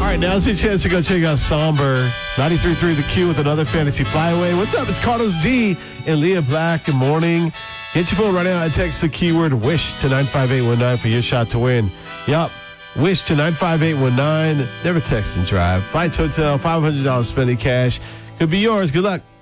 All right, now's your chance to go check out Somber. 93.3 The Q with another fantasy flyaway. What's up? It's Carlos D and Leah Black. Good morning. Hit your phone right now and text the keyword WISH to 95819 for your shot to win. Yup. WISH to 95819. Never text and drive. Flights, hotel, $500 spending cash. Could be yours. Good luck.